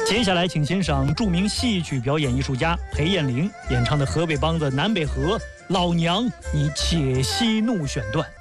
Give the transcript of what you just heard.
接下来，请欣赏著名戏曲表演艺术家裴艳玲演唱的河北梆子《南北河》，老娘你且息怒选段。